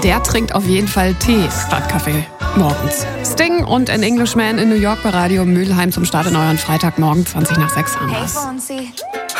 der trinkt auf jeden Fall Tee statt Kaffee morgens. Sting und An Englishman in New York bei Radio Mülheim zum Start in euren Freitagmorgen 20 nach 6 haben wir's.